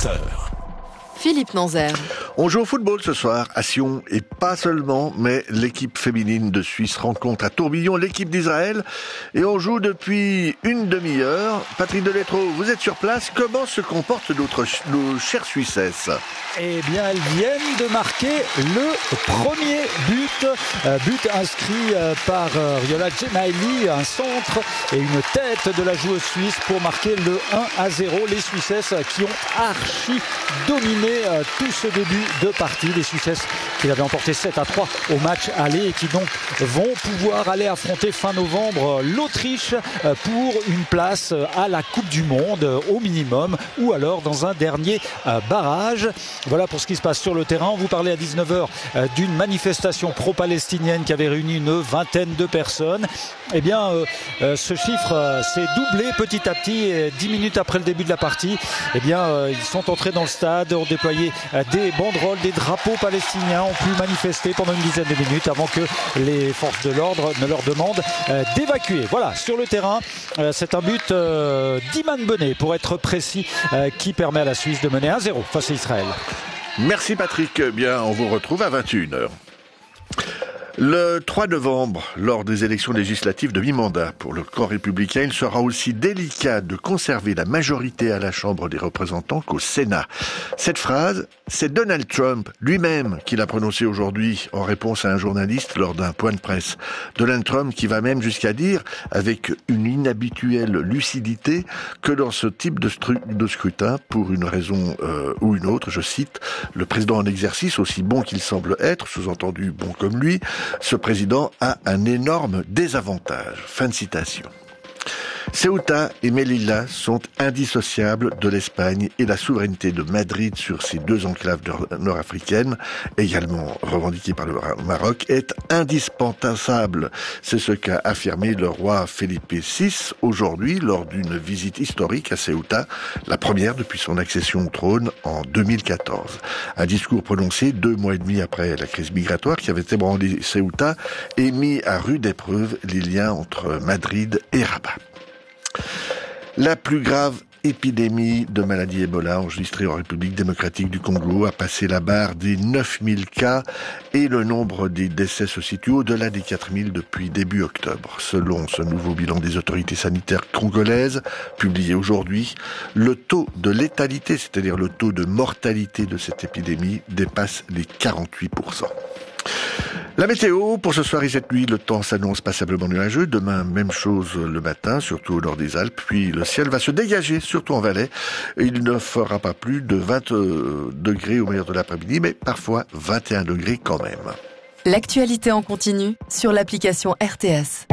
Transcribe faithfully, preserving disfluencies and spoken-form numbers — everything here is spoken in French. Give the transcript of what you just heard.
vingt heures. Philippe Nanzer. On joue au football ce soir à Sion et pas seulement, mais l'équipe féminine de Suisse rencontre à Tourbillon l'équipe d'Israël et on joue depuis une demi-heure. Patrick Deletreau, vous êtes sur place. Comment se comportent notre, nos chères Suissesses ? Eh bien, elles viennent de marquer le premier but. Euh, but inscrit euh, par euh, Riola Gemayli, un centre et une tête de la joueuse suisse pour marquer le un à zéro. Les Suissesses qui ont archi dominé euh, tout ce début de partie. Les Suissesses qui l'avaient emporté sept à trois au match aller et qui donc vont pouvoir aller affronter fin novembre l'Autriche euh, pour une place à la Coupe du Monde euh, au minimum ou alors dans un dernier euh, barrage. Voilà pour ce qui se passe sur le terrain. On vous parlait à dix-neuf heures euh, d'une manifestation pro-palestinienne qui avait réuni une vingtaine de personnes. Eh bien, euh, euh, ce chiffre euh, s'est doublé petit à petit. Et dix minutes après le début de la partie, eh bien, euh, ils sont entrés dans le stade, ont déployé euh, des banderoles, des drapeaux palestiniens, ont pu manifester pendant une dizaine de minutes avant que les forces de l'ordre ne leur demandent euh, d'évacuer. Voilà, sur le terrain, euh, c'est un but euh, d'Iman Benet, pour être précis, euh, qui permet à la Suisse de mener un zéro face à Israël. Merci Patrick. Bien, on vous retrouve à vingt et une heures. Le trois novembre, lors des élections législatives de mi-mandat pour le camp républicain, il sera aussi délicat de conserver la majorité à la Chambre des représentants qu'au Sénat. Cette phrase, c'est Donald Trump lui-même qui l'a prononcée aujourd'hui en réponse à un journaliste lors d'un point de presse. Donald Trump qui va même jusqu'à dire, avec une inhabituelle lucidité, que dans ce type de, stru- de scrutin, pour une raison euh, ou une autre, je cite, le président en exercice, aussi bon qu'il semble être, sous-entendu bon comme lui, ce président a un énorme désavantage. Fin de citation. Ceuta et Melilla sont indissociables de l'Espagne et la souveraineté de Madrid sur ces deux enclaves nord-africaines, également revendiquées par le Maroc, est indispensable. C'est ce qu'a affirmé le roi Felipe six aujourd'hui lors d'une visite historique à Ceuta, la première depuis son accession au trône en deux mille quatorze. Un discours prononcé deux mois et demi après la crise migratoire qui avait ébranlé Ceuta et mis à rude épreuve les liens entre Madrid et Rabat. La plus grave épidémie de maladie Ebola enregistrée en République démocratique du Congo a passé la barre des neuf mille cas et le nombre des décès se situe au-delà des quatre mille depuis début octobre. Selon ce nouveau bilan des autorités sanitaires congolaises, publié aujourd'hui, le taux de létalité, c'est-à-dire le taux de mortalité de cette épidémie, dépasse les quarante-huit pour cent. La météo, pour ce soir et cette nuit, le temps s'annonce passablement nuageux. Demain, même chose le matin, surtout au nord des Alpes. Puis le ciel va se dégager, surtout en Valais. Il ne fera pas plus de vingt degrés au meilleur de l'après-midi, mais parfois vingt et un degrés quand même. L'actualité en continu sur l'application R T S.